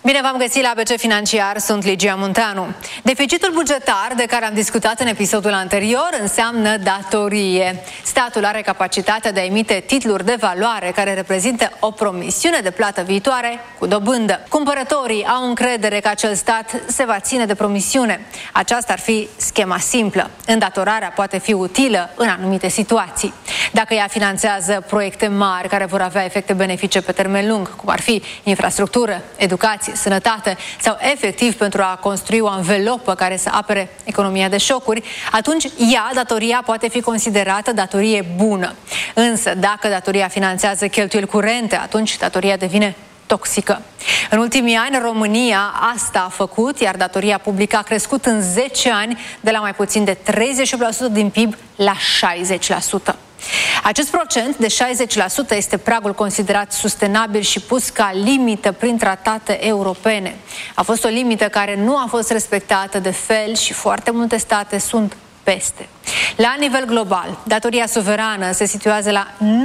Bine v-am găsit la ABC Financiar, sunt Ligia Munteanu. Deficitul bugetar de care am discutat în episodul anterior înseamnă datorie. Statul are capacitatea de a emite titluri de valoare care reprezintă o promisiune de plată viitoare cu dobândă. Cumpărătorii au încredere că acel stat se va ține de promisiune. Aceasta ar fi schema simplă. Îndatorarea poate fi utilă în anumite situații. Dacă ea finanțează proiecte mari care vor avea efecte benefice pe termen lung, cum ar fi infrastructură, educație, sănătate sau efectiv pentru a construi o anvelopă care să apere economia de șocuri, atunci datoria poate fi considerată datorie bună. Însă, dacă datoria finanțează cheltuieli curente, atunci datoria devine toxică. În ultimii ani, România asta a făcut, iar datoria publică a crescut în 10 ani de la mai puțin de 38% din PIB la 60%. Acest procent de 60% este pragul considerat sustenabil și pus ca limită prin tratate europene. A fost o limită care nu a fost respectată de fel și foarte multe state sunt peste. La nivel global, datoria suverană se situează la